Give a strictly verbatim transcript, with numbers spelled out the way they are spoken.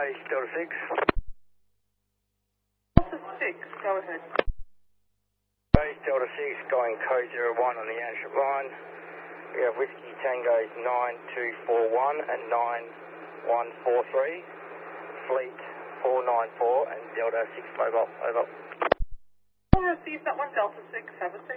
Base Delta six. Delta six, go ahead. Base Delta six going code zero one on the Anship line. We have Whiskey Tango's nine two four one and nine one four three. Fleet four nine four and Delta six mobile. Over. I'll receive that one, Delta six, have a seat.